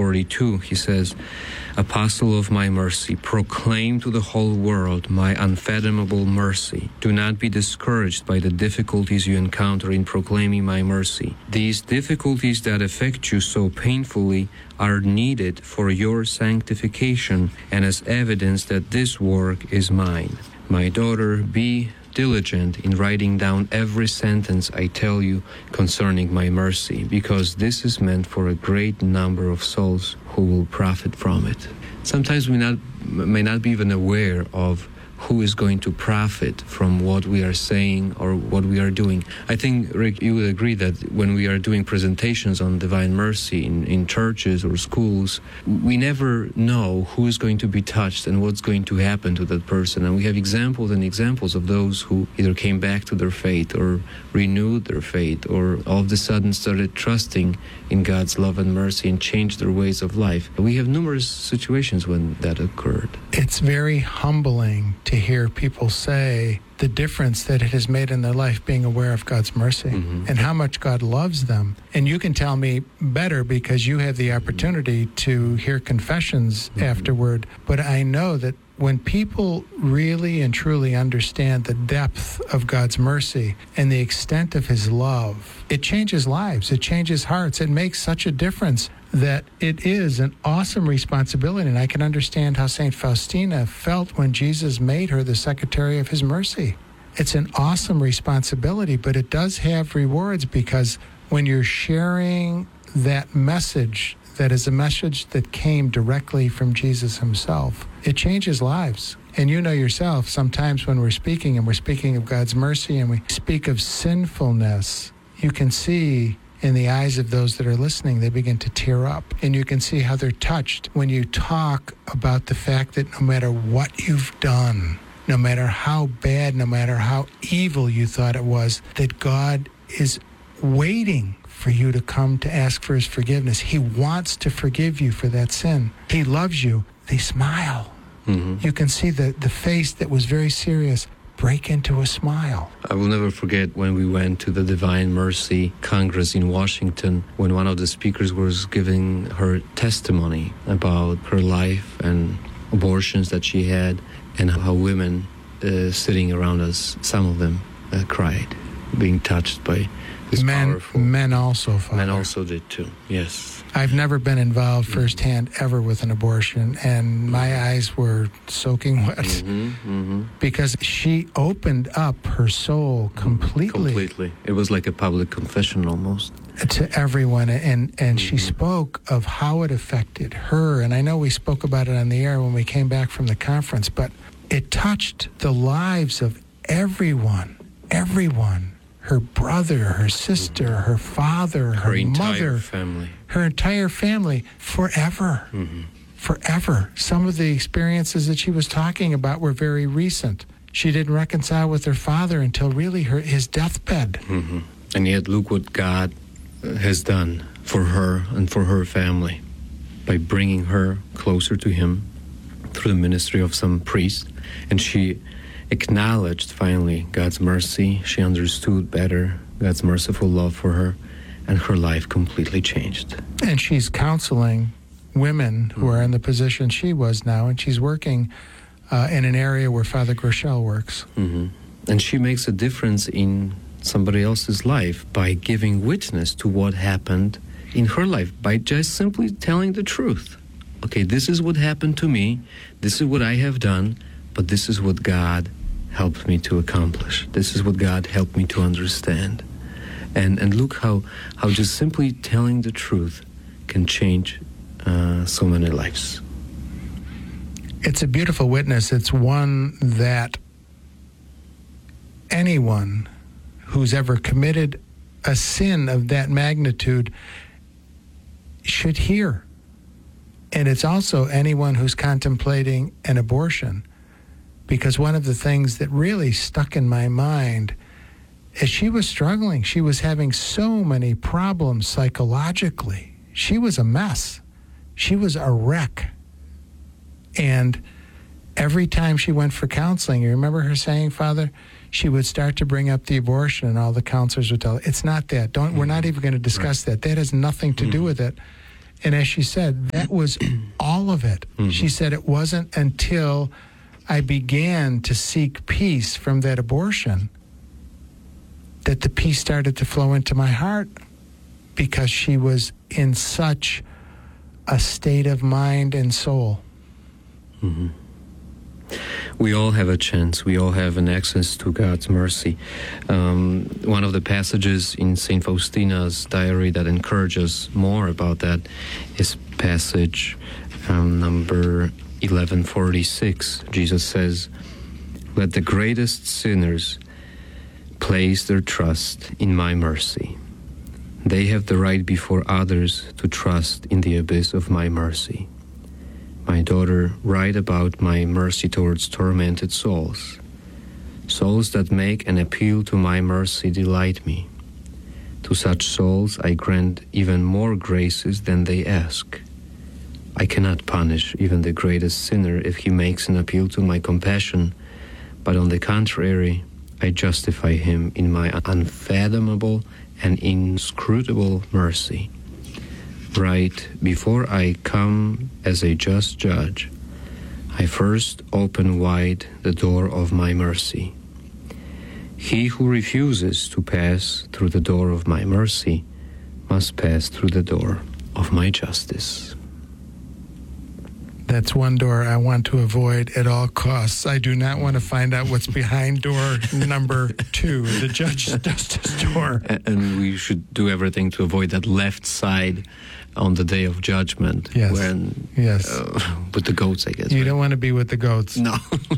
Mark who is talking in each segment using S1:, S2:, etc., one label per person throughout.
S1: 42, he says, "Apostle of my mercy, proclaim to the whole world my unfathomable mercy. Do not be discouraged by the difficulties you encounter in proclaiming my mercy. These difficulties that affect you so painfully are needed for your sanctification and as evidence that this work is mine. My daughter, be diligent in writing down every sentence I tell you concerning my mercy, because this is meant for a great number of souls who will profit from it." Sometimes we may not be even aware of who is going to profit from what we are saying or what we are doing. I think, Rick, you would agree that when we are doing presentations on divine mercy in churches or schools, we never know who is going to be touched and what's going to happen to that person. And we have examples and examples of those who either came back to their faith or renewed their faith or all of a sudden started trusting in God's love and mercy and changed their ways of life. We have numerous situations when that occurred.
S2: It's very humbling to hear people say the difference that it has made in their life being aware of God's mercy and how much God loves them. And you can tell me better because you have the opportunity to hear confessions afterward. But I know that when people really and truly understand the depth of God's mercy and the extent of his love, it changes lives, it changes hearts, it makes such a difference that it is an awesome responsibility. And I can understand how St. Faustina felt when Jesus made her the secretary of his mercy. It's an awesome responsibility, but it does have rewards, because when you're sharing that message, that is a message that came directly from Jesus himself, it changes lives. And you know yourself, sometimes when we're speaking and we're speaking of God's mercy and we speak of sinfulness, you can see in the eyes of those that are listening, they begin to tear up. And you can see how they're touched when you talk about the fact that no matter what you've done, no matter how bad, no matter how evil you thought it was, that God is waiting for you to come to ask for his forgiveness. He wants to forgive you for that sin. He loves you. They smile. You can see the face that was very serious break into a smile.
S1: I will never forget when we went to the Divine Mercy Congress in Washington, when one of the speakers was giving her testimony about her life and abortions that she had, and how women sitting around us, some of them cried, being touched by this powerful.
S2: Men also, Father.
S1: Men also did too, yes.
S2: I've never been involved firsthand ever with an abortion, and my eyes were soaking wet because she opened up her soul completely.
S1: Completely. It was like a public confession almost.
S2: To everyone, and she spoke of how it affected her, and I know we spoke about it on the air when we came back from the conference, but it touched the lives of everyone. Her brother, her sister, her father, her mother, her entire family, forever. Forever. Some of the experiences that she was talking about were very recent. She didn't reconcile with her father until really his deathbed.
S1: And yet look what God has done for her and for her family by bringing her closer to him through the ministry of some priest. And she acknowledged finally God's mercy. She understood better God's merciful love for her, and her life completely changed.
S2: And she's counseling women who are in the position she was now, and she's working in an area where Father Groeschel works.
S1: And she makes a difference in somebody else's life by giving witness to what happened in her life, by just simply telling the truth. Okay, this is what happened to me, this is what I have done, but this is what God helped me to accomplish. This is what God helped me to understand. And look how just simply telling the truth can change so many lives.
S2: It's a beautiful witness. It's one that anyone who's ever committed a sin of that magnitude should hear. And it's also anyone who's contemplating an abortion. Because one of the things that really stuck in my mind is she was struggling. She was having so many problems psychologically. She was a mess. She was a wreck. And every time she went for counseling, you remember her saying, Father, she would start to bring up the abortion, and all the counselors would tell her, it's not that. We're not even going to discuss that. That has nothing to do with it. And as she said, that was all of it. She said it wasn't until I began to seek peace from that abortion that the peace started to flow into my heart, because she was in such a state of mind and soul.
S1: Mm-hmm. We all have a chance. We all have an access to God's mercy. One of the passages in St. Faustina's diary that encourages more about that is passage number 1146. Jesus says, "Let the greatest sinners place their trust in my mercy. They have the right before others to trust in the abyss of my mercy. My daughter, write about my mercy towards tormented souls. Souls that make an appeal to my mercy delight me. To such souls I grant even more graces than they ask. I cannot punish even the greatest sinner if he makes an appeal to my compassion, but on the contrary, I justify him in my unfathomable and inscrutable mercy. Right before I come as a just judge, I first open wide the door of my mercy. He who refuses to pass through the door of my mercy must pass through the door of my justice."
S2: That's one door I want to avoid at all costs. I do not want to find out what's behind door number 2, the justice door.
S1: And we should do everything to avoid that left side on the day of judgment.
S2: Yes.
S1: With the goats, I guess.
S2: You don't want to be with the goats.
S1: No.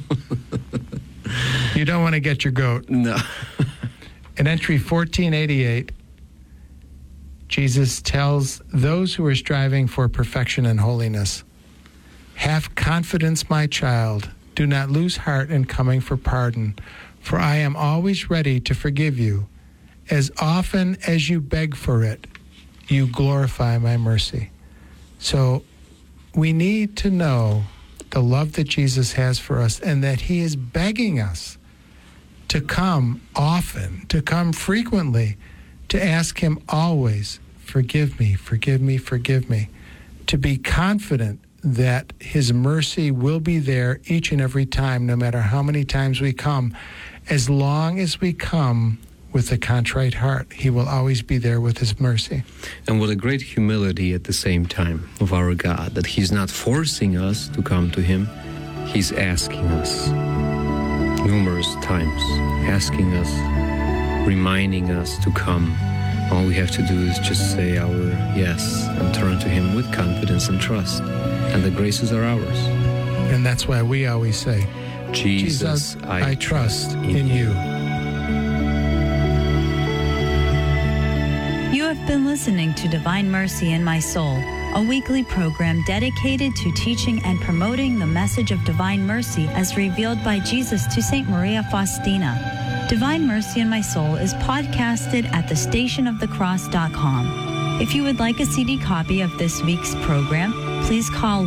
S2: You don't want to get your goat.
S1: No.
S2: In entry 1488, Jesus tells those who are striving for perfection and holiness, "Have confidence, my child. Do not lose heart in coming for pardon, for I am always ready to forgive you. As often as you beg for it, you glorify my mercy." So we need to know the love that Jesus has for us, and that he is begging us to come often, to come frequently, to ask him always, "Forgive me, forgive me, forgive me," to be confident that his mercy will be there each and every time, no matter how many times we come. As long as we come with a contrite heart, he will always be there with his mercy.
S1: And what a great humility at the same time of our God, that he's not forcing us to come to him, he's asking us numerous times, asking us, reminding us to come. All we have to do is just say our yes and turn to him with confidence and trust, and the graces are ours.
S2: And that's why we always say,
S1: Jesus, I trust in you.
S3: You have been listening to Divine Mercy in My Soul, a weekly program dedicated to teaching and promoting the message of divine mercy as revealed by Jesus to St. Maria Faustina. Divine Mercy in My Soul is podcasted at thestationofthecross.com. If you would like a CD copy of this week's program, please call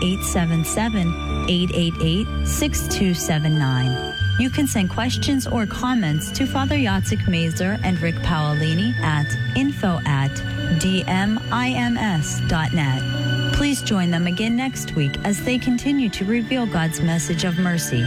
S3: 1-877-888-6279. You can send questions or comments to Father Jacek Mazer and Rick Paolini at info@dmims.net. Please join them again next week as they continue to reveal God's message of mercy.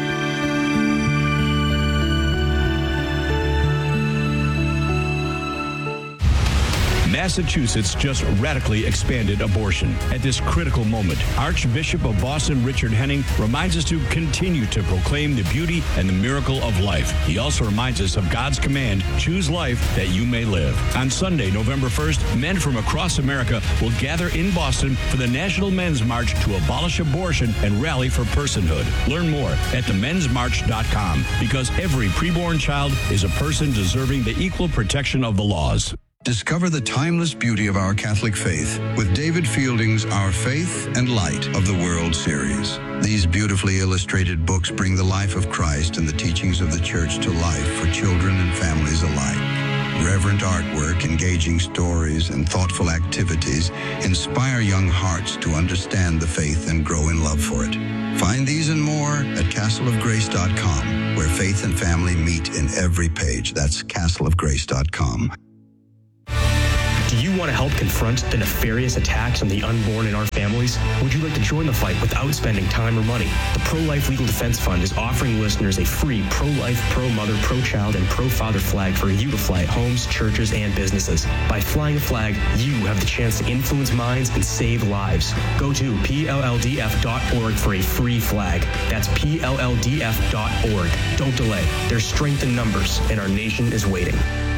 S4: Massachusetts just radically expanded abortion. At this critical moment, Archbishop of Boston Richard Henning reminds us to continue to proclaim the beauty and the miracle of life. He also reminds us of God's command, choose life that you may live. On Sunday, November 1st, men from across America will gather in Boston for the National Men's March to abolish abortion and rally for personhood. Learn more at themensmarch.com, because every preborn child is a person deserving the equal protection of the laws.
S5: Discover the timeless beauty of our Catholic faith with David Fielding's Our Faith and Light of the World series. These beautifully illustrated books bring the life of Christ and the teachings of the Church to life for children and families alike. Reverent artwork, engaging stories, and thoughtful activities inspire young hearts to understand the faith and grow in love for it. Find these and more at castleofgrace.com, where faith and family meet in every page. That's castleofgrace.com.
S6: Do you want to help confront the nefarious attacks on the unborn in our families? Would you like to join the fight without spending time or money? The Pro-Life Legal Defense Fund is offering listeners a free pro-life, pro-mother, pro-child, and pro-father flag for you to fly at homes, churches, and businesses. By flying a flag, you have the chance to influence minds and save lives. Go to PLLDF.org for a free flag. That's PLLDF.org. Don't delay. There's strength in numbers, and our nation is waiting.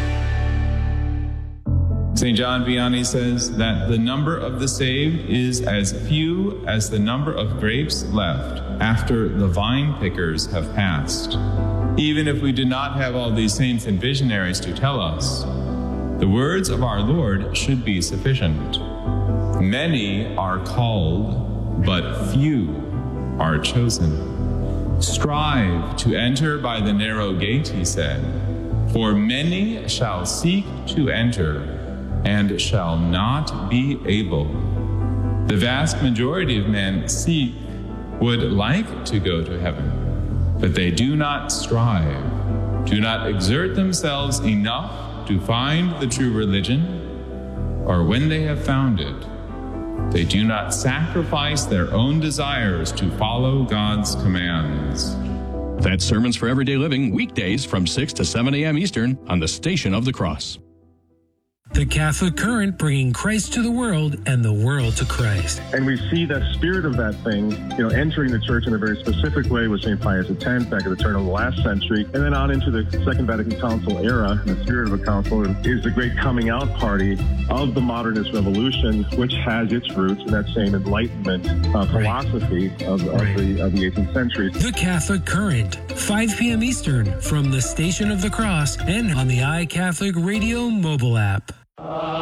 S7: St. John Vianney says that the number of the saved is as few as the number of grapes left after the vine pickers have passed. Even if we do not have all these saints and visionaries to tell us, the words of our Lord should be sufficient. Many are called, but few are chosen. Strive to enter by the narrow gate, he said, for many shall seek to enter and shall not be able. The vast majority of men would like to go to heaven, but they do not strive, do not exert themselves enough to find the true religion, or when they have found it, they do not sacrifice their own desires to follow God's commands.
S4: That's Sermons for Everyday Living, weekdays from 6 to 7 a.m. Eastern on the Station of the Cross.
S8: The Catholic Current, bringing Christ to the world and the world to Christ.
S9: And we see that spirit of that thing, entering the church in a very specific way with St. Pius X back at the turn of the last century, and then on into the Second Vatican Council era. And the spirit of a council is the great coming out party of the modernist revolution, which has its roots in that same Enlightenment philosophy of the 18th century.
S8: The Catholic Current, 5 p.m. Eastern, from the Station of the Cross and on the iCatholic Radio mobile app.